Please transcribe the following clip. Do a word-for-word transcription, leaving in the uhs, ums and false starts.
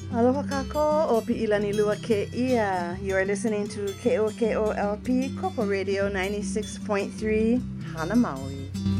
Aloha kako o Pi'ilani Lua ke ia. You are listening to K O K O L P Kopo Radio ninety-six point three Hana Maui.